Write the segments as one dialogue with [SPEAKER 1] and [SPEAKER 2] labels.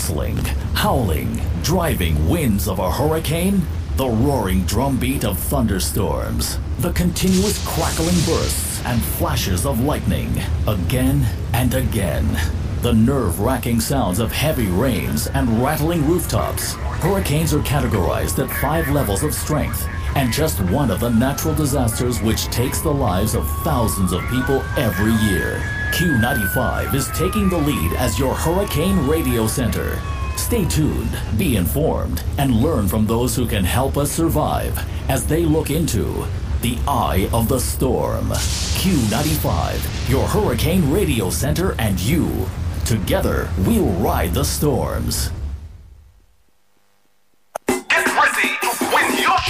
[SPEAKER 1] whistling, howling, driving winds of a hurricane, the roaring drumbeat of thunderstorms, the continuous crackling bursts and flashes of lightning, again and again, the nerve-wracking sounds of heavy rains and rattling rooftops. Hurricanes are categorized at 5 levels of strength, and just one of the natural disasters which takes the lives of thousands of people every year. Q95 is taking the lead as your hurricane radio center. Stay tuned, be informed, and learn from those who can help us survive as they look into the eye of the storm. Q95, your hurricane radio center, and you. Together, we'll ride the storms.
[SPEAKER 2] Get ready to win your...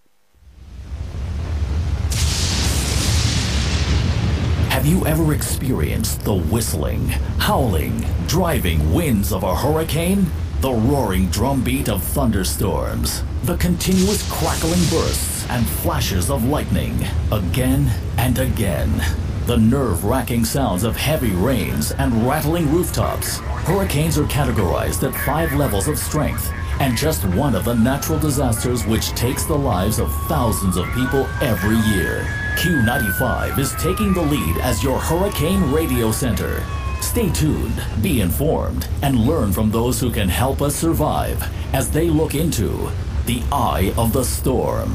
[SPEAKER 1] Have you ever experienced the whistling, howling, driving winds of a hurricane? The roaring drumbeat of thunderstorms, the continuous crackling bursts and flashes of lightning, again and again, the nerve-wracking sounds of heavy rains and rattling rooftops. Hurricanes are categorized at 5 levels of strength, and just one of the natural disasters which takes the lives of thousands of people every year. Q95 is taking the lead as your hurricane radio center. Stay tuned, be informed, and learn from those who can help us survive as they look into the eye of the storm.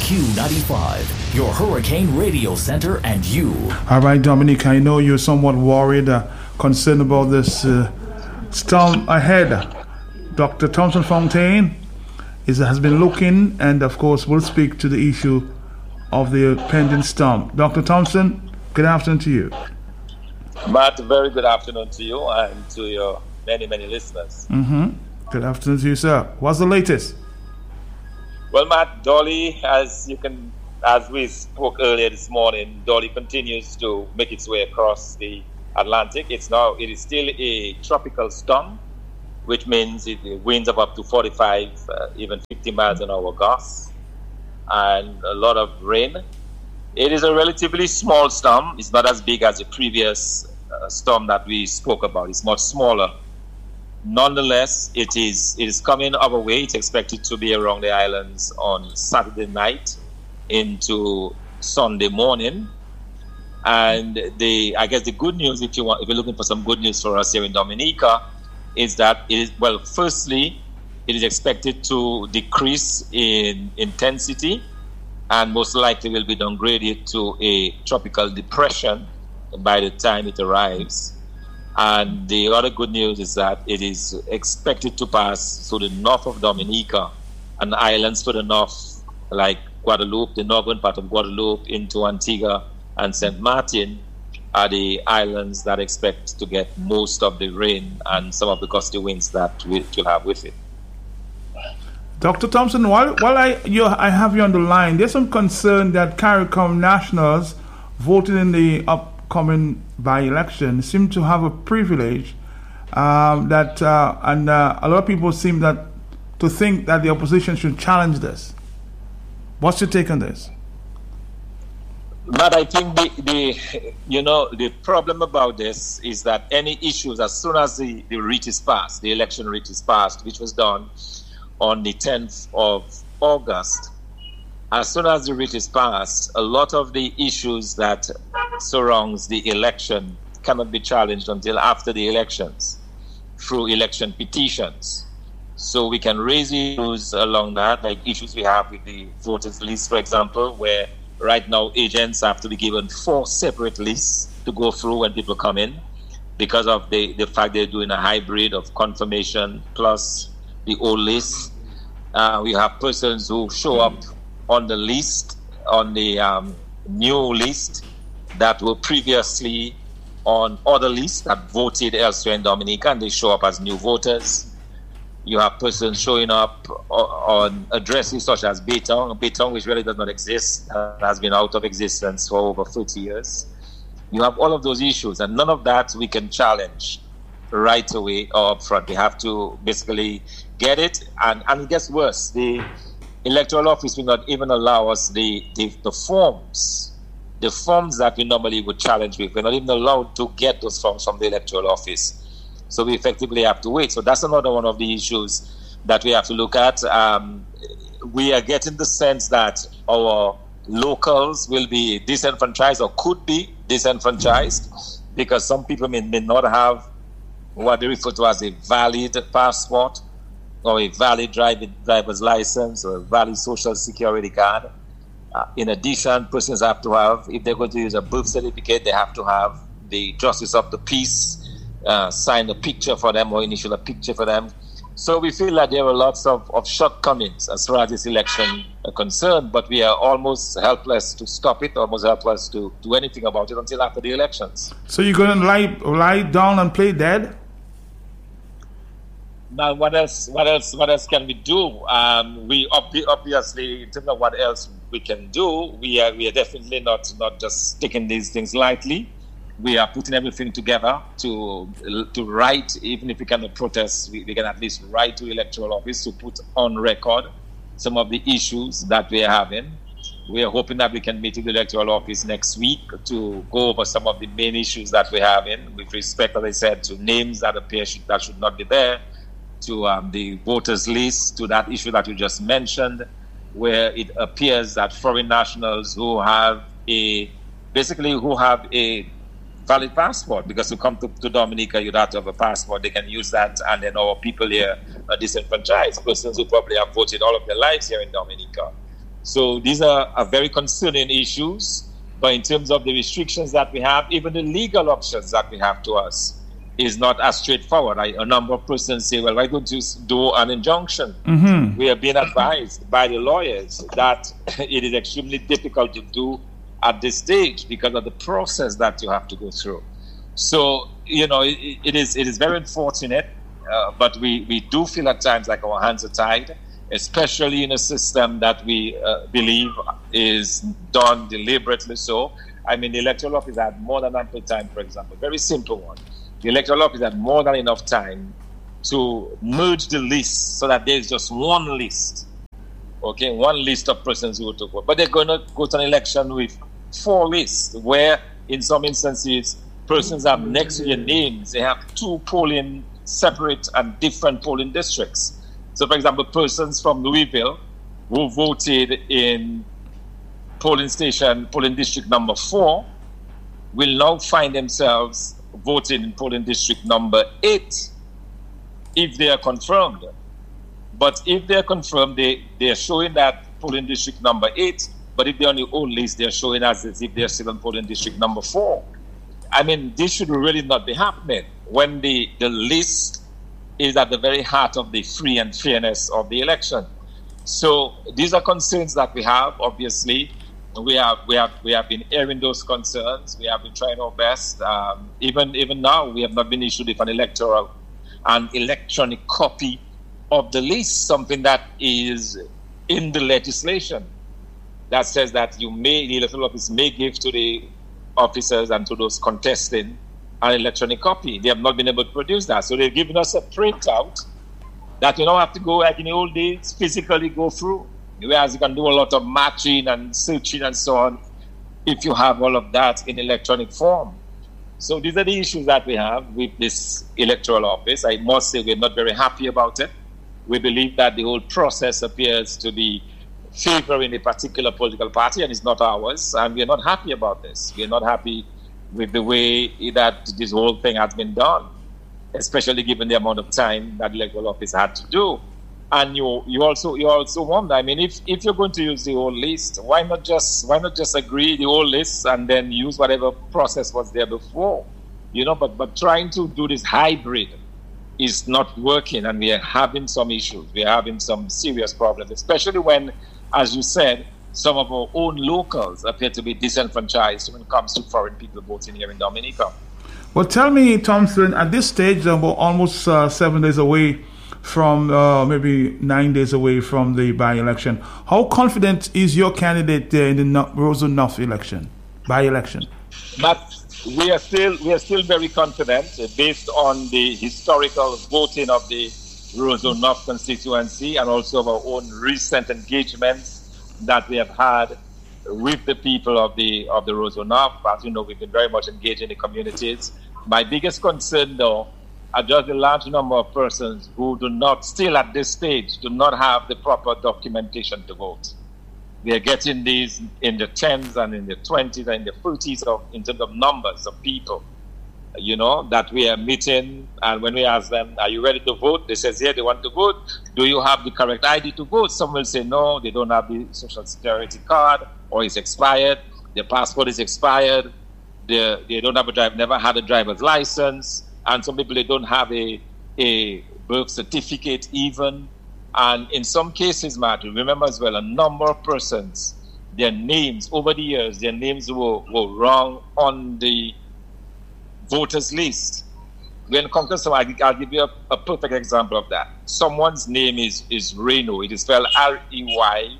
[SPEAKER 1] Q95, your hurricane radio center, and you.
[SPEAKER 3] All right, Dominic, I know you're somewhat worried, concerned about this storm ahead. Dr. Thompson Fontaine has been looking, and of course will speak to the issue of the pending storm. Dr. Thompson, good afternoon to you.
[SPEAKER 4] Matt, very good afternoon to you and to your many listeners.
[SPEAKER 3] Good afternoon to you, sir. What's the latest?
[SPEAKER 4] Well, Matt, Dolly, as we spoke earlier this morning, Dolly continues to make its way across the Atlantic. It is still a tropical storm, which means it winds of up to 45, even 50 miles an hour gusts, and a lot of rain. It is a relatively small storm. It's not as big as the previous storm that we spoke about. It's much smaller. Nonetheless, it is coming our way. It's expected to be around the islands on Saturday night into Sunday morning. And I guess the good news, if you're looking for some good news for us here in Dominica, is that firstly, it is expected to decrease in intensity, and most likely will be downgraded to a tropical depression by the time it arrives. And the other good news is that it is expected to pass through the north of Dominica and islands to the north, like Guadeloupe, the northern part of Guadeloupe, into Antigua and St. Martin, are the islands that expect to get most of the rain and some of the gusty winds that we'll have with it.
[SPEAKER 3] Dr. Thompson, while I have you on the line, there's some concern that CARICOM nationals voted in the upcoming by-election seem to have a privilege and a lot of people seem to think that the opposition should challenge this. What's your take on this?
[SPEAKER 4] But I think the problem about this is that any issues, as soon as the writ is passed, the election writ is passed, which was done on the 10th of August, as soon as the writ is passed, a lot of the issues that surrounds the election cannot be challenged until after the elections through election petitions. So we can raise issues along that, like issues we have with the voters list, for example, where right now agents have to be given 4 separate lists to go through when people come in because of the fact they're doing a hybrid of confirmation plus the old list. We have persons who show up on the list, on the new list that were previously on other lists that voted elsewhere in Dominica, and they show up as new voters. You have persons showing up on addresses such as Betong, which really does not exist, has been out of existence for over 30 years. You have all of those issues, and none of that we can challenge right away or up front. We have to basically get it, and it gets worse. The electoral office will not even allow us the forms that we normally would challenge with. We're not even allowed to get those forms from the electoral office. So we effectively have to wait. So that's another one of the issues that we have to look at. We are getting the sense that our locals will be disenfranchised or could be disenfranchised because some people may not have what they refer to as a valid passport or a valid driver's license or a valid social security card. In addition, persons have to have, if they're going to use a birth certificate, they have to have the Justice of the Peace sign a picture for them or initial a picture for them. So we feel that there are lots of shortcomings as far as this election are concerned, but we are almost helpless to stop it, almost helpless to do anything about it until after the elections.
[SPEAKER 3] So you're going to lie down and play dead?
[SPEAKER 4] Now, what else can we do? We obviously, in terms of what else we can do, we are definitely not just taking these things lightly. We are putting everything together to write, even if we cannot protest, we can at least write to the electoral office to put on record some of the issues that we are having. We are hoping that we can meet with the electoral office next week to go over some of the main issues that we're having with respect, as I said, to names that appear that should not be there, to the voters list, to that issue that you just mentioned, where it appears that foreign nationals who have a valid passport, because to come to Dominica, you'd have to have a passport. They can use that, and then our people here are disenfranchised, persons who probably have voted all of their lives here in Dominica. So these are very concerning issues, but in terms of the restrictions that we have, even the legal options that we have to us is not as straightforward. A number of persons say, well, why don't you do an injunction? Mm-hmm. We are being advised by the lawyers that it is extremely difficult to do at this stage because of the process that you have to go through. So, it is very unfortunate, but we do feel at times like our hands are tied, especially in a system that we believe is done deliberately so. I mean, the electoral office had more than ample time, for example. Very simple one. The electoral office had more than enough time to merge the list so that there's just one list. Okay, one list of persons who will to vote. But they're going to go to an election with 4 lists, where in some instances, persons have next to their names, they have 2 separate and different polling districts. So, for example, persons from Louisville who voted in polling district number 4 will now find themselves voting in polling district number 8 if they are confirmed. But if they are confirmed, they are showing that polling district number 8, but if they're on the old list, they're showing as if they're still in polling district number 4. I mean, this should really not be happening when the list is at the very heart of the free and fairness of the election. So these are concerns that we have, obviously. We have been airing those concerns. We have been trying our best. Even now, we have not been issued with an electronic copy of the list, something that is in the legislation that says that the electoral office may give to the officers and to those contesting an electronic copy. They have not been able to produce that. So they've given us a printout that you don't have to go, like in the old days, physically go through. Whereas you can do a lot of matching and searching and so on if you have all of that in electronic form. So these are the issues that we have with this electoral office. I must say we're not very happy about it. We believe that the whole process appears to be favoring a particular political party and it's not ours. And we're not happy about this. We're not happy with the way that this whole thing has been done, especially given the amount of time that the electoral office had to do. And you also wonder, I mean, if you're going to use the old list, why not just agree the old list and then use whatever process was there before? But trying to do this hybrid is not working, and we are having some issues. We are having some serious problems, especially when, as you said, some of our own locals appear to be disenfranchised when it comes to foreign people voting here in Dominica.
[SPEAKER 3] Well, tell me, Thompson, at this stage, we're almost 7 days away from maybe 9 days away from the by-election. How confident is your candidate in the Roseau North by-election?
[SPEAKER 4] But we are still very confident based on the historical voting of the Roseau North constituency and also of our own recent engagements that we have had with the people of the Roseau North. As you know, we've been very much engaged in the communities. My biggest concern, though, are just a large number of persons who do not, still at this stage, do not have the proper documentation to vote. They are getting these in the 10s and in the 20s and in the 30s in terms of numbers of people, that we are meeting. And when we ask them, are you ready to vote? They say, yeah, they want to vote. Do you have the correct ID to vote? Some will say, no, they don't have the social security card, or it's expired. Their passport is expired. They don't have never had a driver's license. And some people, they don't have a birth certificate even. And in some cases, Matt, remember as well, a number of persons, their names, over the years, their names were wrong on the voters list. When it comes to some, I'll give you a perfect example of that. Someone's name is Reynaud. It is spelled Reynaud.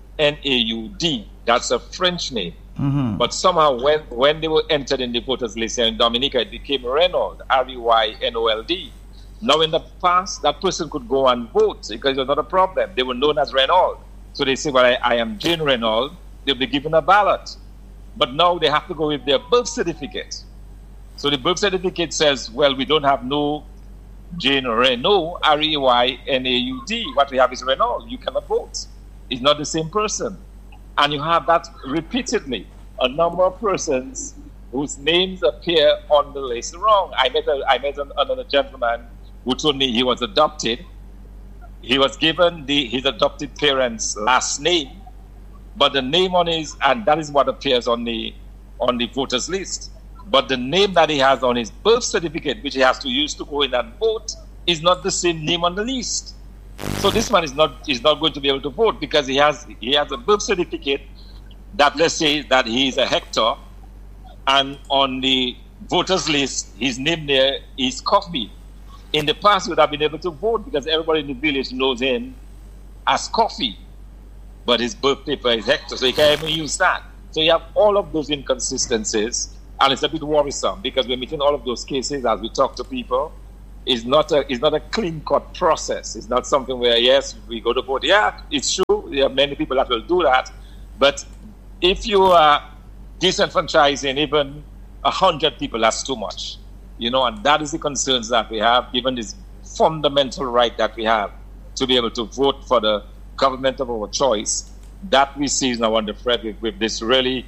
[SPEAKER 4] That's a French name.
[SPEAKER 3] Mm-hmm.
[SPEAKER 4] But somehow when they were entered in the voters list in Dominica, it became Reynolds, Reynold. Now in the past, that person could go and vote because it was not a problem. They were known as Reynolds. So they say, well, I am Jane Reynolds. They'll be given a ballot. But now they have to go with their birth certificate. So the birth certificate says, well, we don't have no Jane Reynolds, Reynaud. What we have is Reynolds. You cannot vote. It's not the same person. And you have that repeatedly. A number of persons whose names appear on the list wrong. I met another gentleman who told me he was adopted. He was given his adopted parents' last name, but the name and that is what appears on the voters list. But the name that he has on his birth certificate, which he has to use to go in and vote, is not the same name on the list. So this man is not going to be able to vote because he has a birth certificate that, let's say that he is a Hector, and on the voters list his name there is Coffee. In the past he would have been able to vote because everybody in the village knows him as Coffee, but his birth paper is Hector, so he can't even use that. So you have all of those inconsistencies, and it's a bit worrisome because we're meeting all of those cases as we talk to people. It's not a clean-cut process. It's not something where, yes, we go to vote. Yeah, it's true. There are many people that will do that. But if you are disenfranchising even 100 people, that's too much. And that is the concerns that we have, given this fundamental right that we have to be able to vote for the government of our choice. That we see now under Frederick with this really,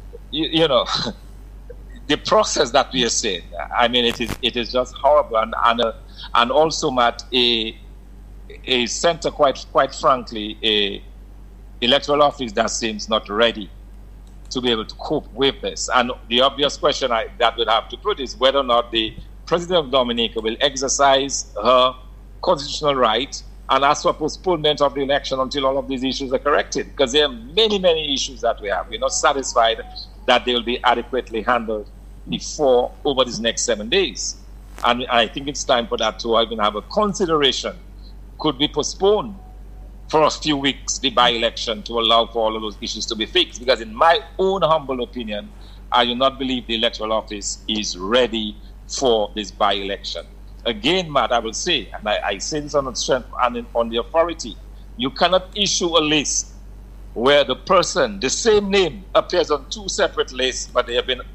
[SPEAKER 4] the process that we are seeing, I mean, it is just horrible, and also, Matt, a center, quite frankly, a electoral office that seems not ready to be able to cope with this. And the obvious question that would have to put is whether or not the President of Dominica will exercise her constitutional right and ask for postponement of the election until all of these issues are corrected, because there are many, many issues that we have. We're not satisfied that they will be adequately handled over these next 7 days. And I think it's time for that to even have a consideration. Could we postpone for a few weeks the by-election to allow for all of those issues to be fixed? Because in my own humble opinion, I do not believe the electoral office is ready for this by-election. Again, Matt, I will say, and I say this on the strength and on the authority, you cannot issue a list where the same name appears on two separate lists, but they have been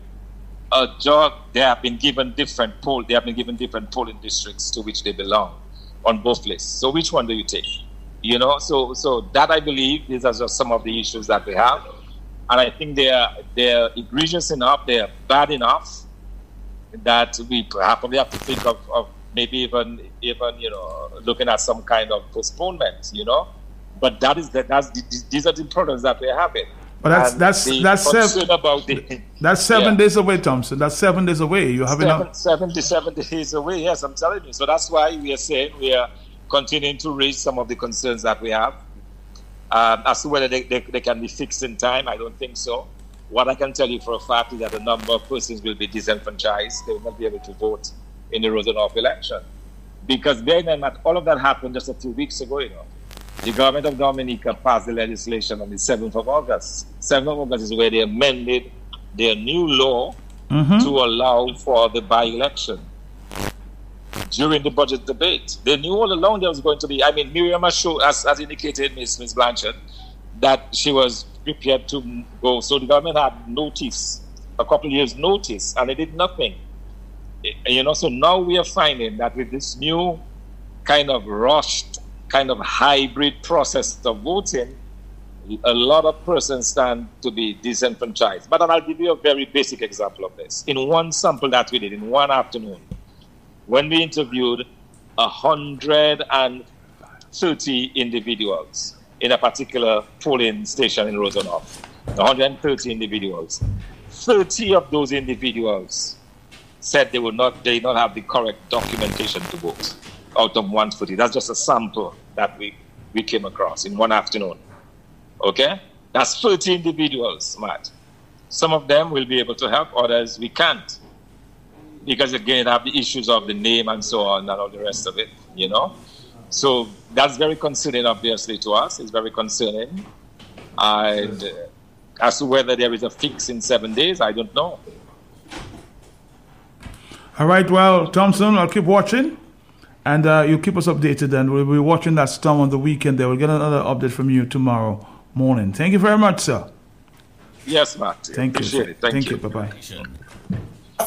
[SPEAKER 4] given different polling districts to which they belong on both lists. So which one do you take? So that, I believe, these are just some of the issues that we have, and I think they are egregious enough, they are bad enough that we probably have to think of maybe even looking at some kind of postponement. But these are the problems that we're having.
[SPEAKER 3] But that's 7 days away, Thompson. That's 7 days away. You have
[SPEAKER 4] 7 days away. Yes, I'm telling you. So that's why we are saying we are continuing to raise some of the concerns that we have. As to whether they can be fixed in time, I don't think so. What I can tell you for a fact is that a number of persons will be disenfranchised. They will not be able to vote in the Rosenhoff election. Because all of that happened just a few weeks ago, The government of Dominica passed the legislation on the 7th of August. 7th of August is where they amended their new law to allow for the by-election. During the budget debate, they knew all along there was going to be, Miriam has indicated, Ms. Blanchard, that she was prepared to go. So the government had notice, a couple of years notice, and they did nothing. So now we are finding that with this new kind of rushed, kind of hybrid process of voting, a lot of persons stand to be disenfranchised. But I'll give you a very basic example of this. In one sample that we did in one afternoon, when we interviewed 130 individuals in a particular polling station in Rosenhof, 130 individuals, 30 of those individuals said they did not have the correct documentation to vote out of 140. That's just a sample that we came across in one afternoon. Okay? That's 30 individuals, Matt. Some of them will be able to help, others we can't. Because again, have the issues of the name and so on and all the rest of it, So that's very concerning, obviously, to us. It's very concerning. And as to whether there is a fix in 7 days, I don't know.
[SPEAKER 3] All right, well, Thompson, I'll keep watching. And you keep us updated, and we'll be watching that storm on the weekend. They will get another update from you tomorrow morning. Thank you very much, sir.
[SPEAKER 4] Yes, Matt.
[SPEAKER 3] Thank you.
[SPEAKER 4] Appreciate it. Thank you.
[SPEAKER 3] Bye-bye.